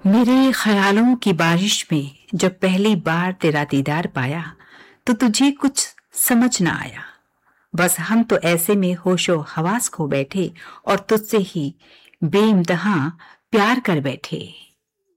मेरे ख्यालों की बारिश में जब पहली बार तेरा दीदार पाया तो तुझे कुछ समझ ना आया। बस हम तो ऐसे में होशो हवास खो बैठे और तुझसे ही बेइंतहा प्यार कर बैठे।